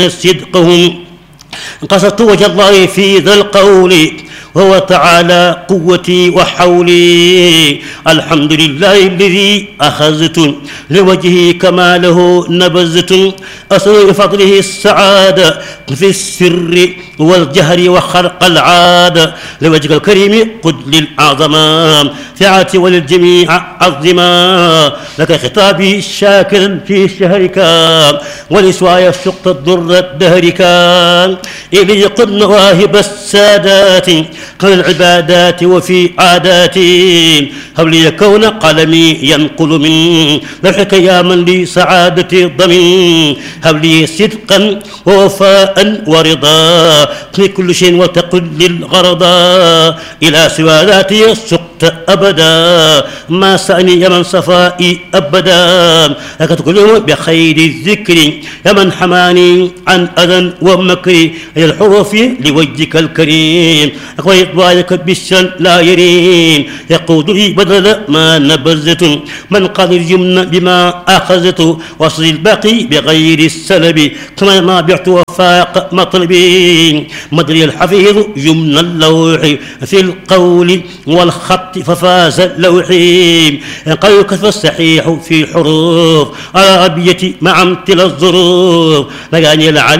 صدقهم. قصدت وجه الله في ذا القول وهو تعالى قوتي وحولي. الحمد لله الذي أخذت لوجهه كماله نبذت. أسأل بفضله السعادة في السر والجهر وخرق العادة. لوجهك الكريم قد للأعظم سعتي وللجميع عظما. لك خطابي شاكرا في شهرك ولسواي سقط الضر دهرك. إلي قد مواهب السادات قل العبادات وفي عاداتي. هب لي كون قلمي ينقل من لوحك يا من لي سعادتي ضمن. هب لي صدقا ووفاء ورضا في كل شيء وتقل للغرضا. إلى سوى ذاتي سقت أبدا ما سأني يا من صفائي أبدا. لك تكلم بخير الذكر يا من حماني عن أذى ومكر. إلى الحروف لوجهك الكريم وإطباعك بالشن لا يرين. يقود لي بدل ما نبذت من قال اليمن بما أخذت. وصل الباقي بغير السلب كما ما بعت وفاق مطلبي. مدري الحفيظ يمن اللوح في القول والخط ففاز لوحي. قال كتب الصحيح في حروف على أبيتي مع امتل الظروف. مجاني